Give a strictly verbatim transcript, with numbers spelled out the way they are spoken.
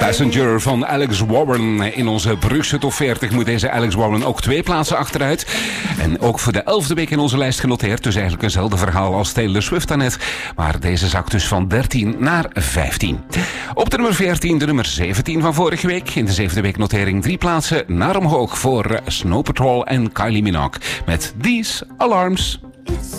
Passenger van Alex Warren. In onze Brugse top veertig moet deze Alex Warren ook twee plaatsen achteruit. En ook voor de elfde week in onze lijst genoteerd. Dus eigenlijk eenzelfde verhaal als Taylor Swift daarnet. Maar deze zakt dus van dertien naar vijftien. Op de nummer veertien de nummer zeventien van vorige week. In de zevende week notering drie plaatsen naar omhoog voor Snow Patrol en Kylie Minogue. Met These Alarms.